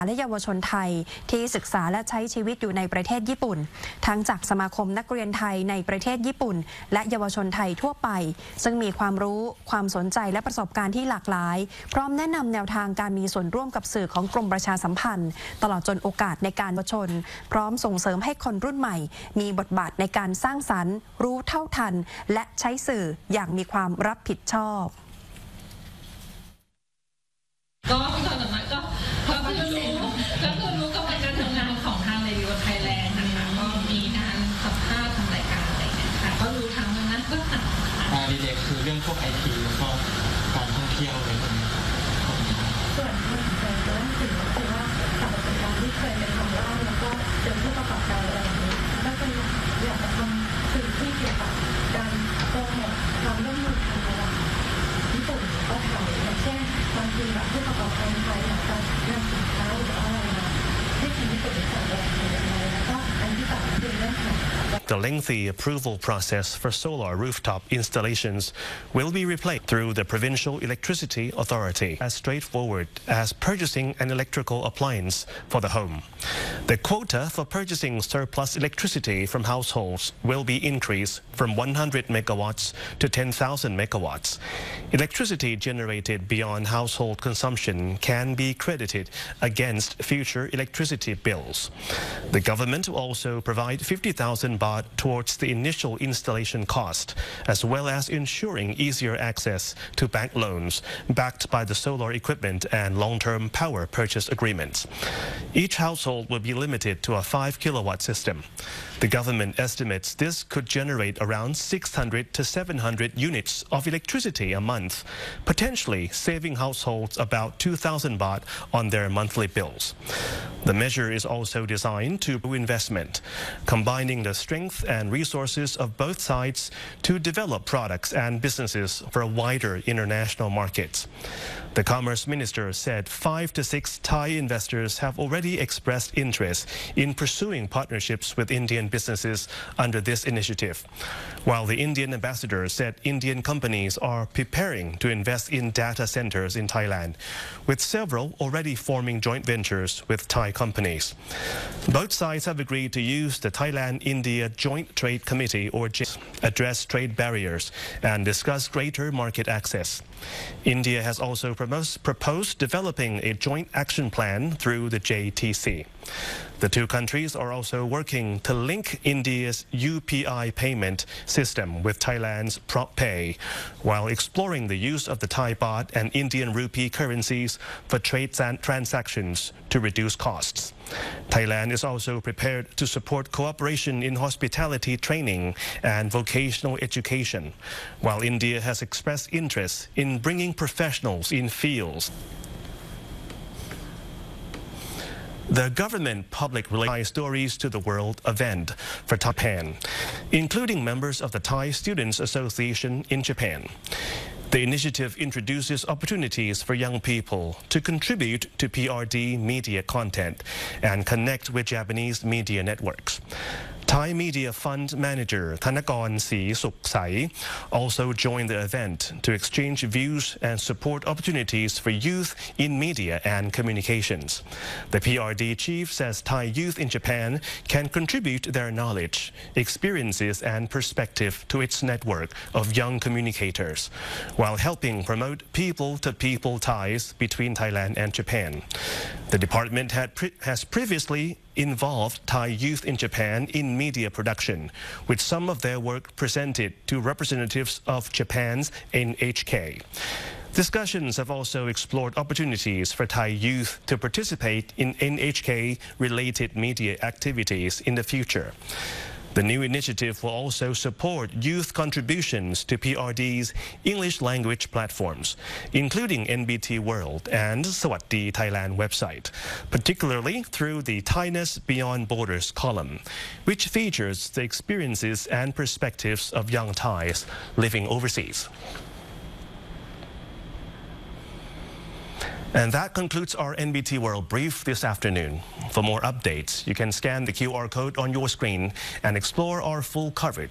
และเยาวชนไทยที่ศึกษาและใช้ชีวิตอยู่ในประเทศญี่ปุ่นทั้งจากสมาคมนักเรียนไทยในประเทศญี่ปุ่นและเยาวชนไทยทั่วไปซึ่งมีความรู้ความสนใจและประสบการณ์ที่หลากหลายพร้อมแนะนำแนวทางการมีส่วนร่วมกับสื่อของกรมประชาสัมพันธ์ตลอดจนโอกาสในการเยาวชนพร้อมส่งเสริมให้คนรุ่นใหม่มีบทบาทในการสร้างสรรค์รู้เท่าทันและใช้สื่ออย่างมีความรับผิดชอบก็ตอนนั้นก็คือรู้กับการทำงานของทางเรดิโอไทยแลนด์นะคะก็มีการสัมภาษณ์ทำรายการอะไรเนี่ยค่ะก็รู้ทางนั้นก็ค่ะเด็กคือเรื่องพวกITแล้วก็การท่องเที่ยวอะไรพวกนี้ส่วนที่สนใจเรื่องสิ่งก็คือว่าสำหรับการที่เคยไปทำร้านแล้วก็เจอผู้ประกอบการอะไรแบบนี้แล้วก็อยากจะทำสิ่งที่เกี่ยวกับการโปรโมทความร่วมมือทางระดับญี่ปุ่นก็ไทยอย่างเช่นบางทีแบบผู้ประกอบการไทยอยากจะนำสินค้าหรืออะไรมาให้ทีมญี่ปุ่นส่งออกอะไรแล้วก็อันที่สองคือเรื่องของ The lengthy approval process for solar rooftop installations will be replaced through the Provincial Electricity Authority as straightforward as purchasing an electrical appliance for the home. The quota for purchasing surplus electricity from households will be increased from 100 megawatts to 10,000 megawatts. Electricity generated beyond household consumption can be credited against future electricity bills. The government will also provide 50,000 baht towards the initial installation cost, as well as ensuring easier access to bank loans backed by the solar equipment and long-term power purchase agreements. Each household will be limited to a 5-kilowatt system. The government estimates this could generate around 600 to 700 units of electricity a month, potentially saving households about 2,000 baht on their monthly bills. The measure is also designed to boost investment, combining the strength and resources of both sides to develop products and businesses for wider international markets. The Commerce Minister said 5 to 6 Thai investors have already expressed interest in pursuing partnerships with Indian businesses under this initiative, while the Indian ambassador said Indian companies are preparing to invest in data centers in Thailand, with several already forming joint ventures with Thai companies. Both sides have agreed to use the Thailand-India Joint Trade Committee or JIT, address trade barriers and discuss greater market access. India has also proposed developing a joint action plan through the JTC. The two countries are also working to link India's UPI payment system with Thailand's PropPay, while exploring the use of the Thai baht and Indian rupee currencies for trade transactions to reduce costs. Thailand is also prepared to support cooperation in hospitality training and vocational education, while India has expressed interest in bringing professionals in fields. The government public relations stories to the world event for Japan, including members of the Thai Students Association in Japan. The initiative introduces opportunities for young people to contribute to PRD media content and connect with Japanese media networks. Thai Media Fund Manager Thanakorn Sisuksai also joined the event to exchange views and support opportunities for youth in media and communications. The PRD chief says Thai youth in Japan can contribute their knowledge, experiences and perspective to its network of young communicators, while helping promote people-to-people ties between Thailand and Japan. The department has previously involved Thai youth in Japan in media production, with some of their work presented to representatives of Japan's NHK. Discussions have also explored opportunities for Thai youth to participate in NHK-related media activities in the future. The new initiative will also support youth contributions to PRD's English language platforms, including NBT World and Sawatdi Thailand website, particularly through the Thainess Beyond Borders column, which features the experiences and perspectives of young Thais living overseas. And that concludes our NBT World Brief this afternoon. For more updates, you can scan the QR code on your screen and explore our full coverage